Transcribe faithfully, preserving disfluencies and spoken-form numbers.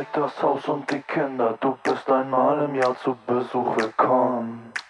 zeig das Haus und die Kinder, du bist einmal im Jahr zu Besuch willkommen.